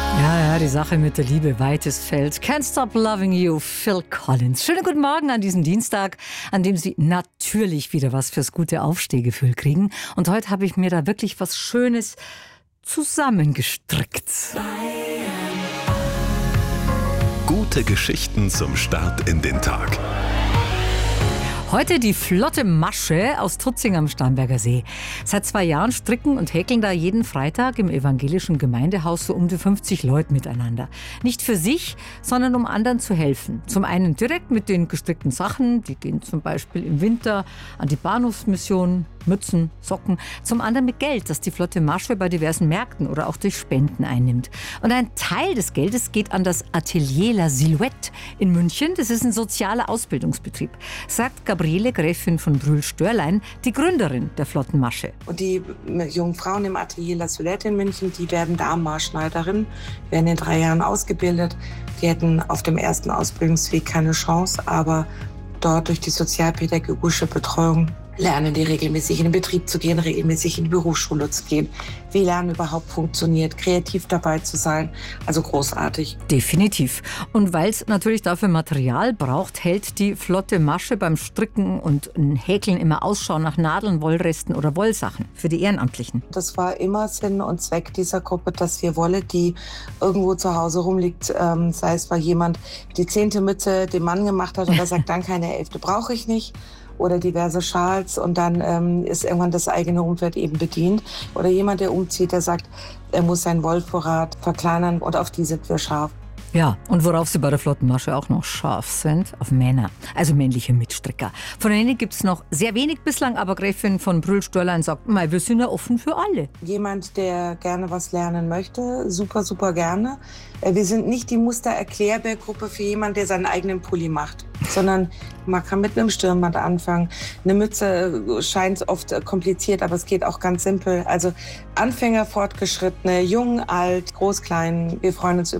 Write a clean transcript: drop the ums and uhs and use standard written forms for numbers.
Ja, die Sache mit der Liebe, weites Feld. Can't Stop Loving You, Phil Collins. Schönen guten Morgen an diesem Dienstag, an dem Sie natürlich wieder was fürs gute Aufstehgefühl kriegen. Und heute habe ich mir da wirklich was Schönes zusammengestrickt. Gute Geschichten zum Start in den Tag. Heute die flotte Masche aus Tutzing am Starnberger See. Seit 2 Jahren stricken und häkeln da jeden Freitag im evangelischen Gemeindehaus so um die 50 Leute miteinander. Nicht für sich, sondern um anderen zu helfen. Zum einen direkt mit den gestrickten Sachen, die gehen zum Beispiel im Winter an die Bahnhofsmission, Mützen, Socken. Zum anderen mit Geld, das die flotte Masche bei diversen Märkten oder auch durch Spenden einnimmt. Und ein Teil des Geldes geht an das Atelier La Silhouette in München. Das ist ein sozialer Ausbildungsbetrieb, sagt Gabriele Gräfin von Brühl-Störlein, die Gründerin der flotten Masche. Und die jungen Frauen im Atelier La Silhouette in München, die werden Damenmaßschneiderinnen, werden in 3 Jahren ausgebildet. Die hätten auf dem ersten Ausbildungsweg keine Chance, aber dort durch die sozialpädagogische Betreuung lernen die regelmäßig in den Betrieb zu gehen, regelmäßig in die Berufsschule zu gehen, wie Lernen überhaupt funktioniert, kreativ dabei zu sein. Also großartig. Definitiv. Und weil es natürlich dafür Material braucht, hält die flotte Masche beim Stricken und Häkeln immer Ausschau nach Nadeln, Wollresten oder Wollsachen für die Ehrenamtlichen. Das war immer Sinn und Zweck dieser Gruppe, dass wir Wolle, die irgendwo zu Hause rumliegt, sei es, weil jemand die 10. Mütze dem Mann gemacht hat und er sagt, dann keine 11. brauche ich nicht. Oder diverse Schals und dann ist irgendwann das eigene Umfeld eben bedient. Oder jemand, der umzieht, der sagt, er muss seinen Wollvorrat verkleinern und auf die sind wir scharf. Ja, und worauf sie bei der flotten Masche auch noch scharf sind, auf Männer, also männliche Mitstricker. Von denen gibt es noch sehr wenig bislang, aber Gräfin von Brühl-Störlein sagt, wir sind ja offen für alle. Jemand, der gerne was lernen möchte, super, super gerne. Wir sind nicht die Muster-Erklärbär-Gruppe für jemanden, der seinen eigenen Pulli macht, sondern man kann mit einem Stirnband anfangen. Eine Mütze scheint oft kompliziert, aber es geht auch ganz simpel. Also Anfänger, Fortgeschrittene, jung, alt, groß, klein, wir freuen uns über